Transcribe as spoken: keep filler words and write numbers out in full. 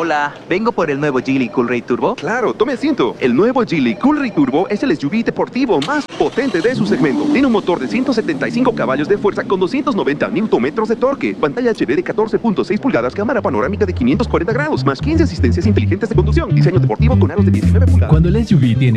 Hola, vengo por el nuevo Geely Coolray Turbo. Claro, tome asiento. El nuevo Geely Coolray Turbo es el S U V deportivo más potente de su segmento. Tiene un motor de ciento setenta y cinco caballos de fuerza con doscientos noventa newton metros de torque, pantalla H D de catorce punto seis pulgadas, cámara panorámica de quinientos cuarenta grados, más quince asistencias inteligentes de conducción, diseño deportivo con aros de diecinueve pulgadas. Cuando el S U V tiene